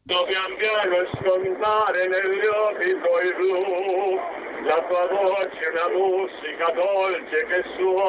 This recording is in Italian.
pian piano scontare negli occhi tuoi blu, la tua voce è una musica dolce che suona.